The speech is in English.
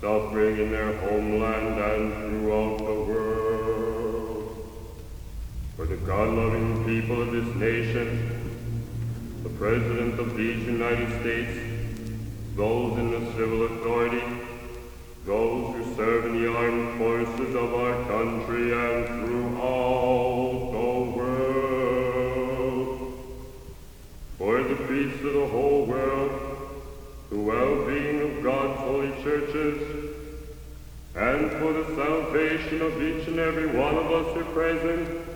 suffering in their homeland and throughout the world. For the God-loving people of this nation, the President of these United States, those in the civil authority, those who serve in the armed forces of our country and throughout the world, for the peace of the whole world, the well-being of God's holy churches, and for the salvation of each and every one of us here present,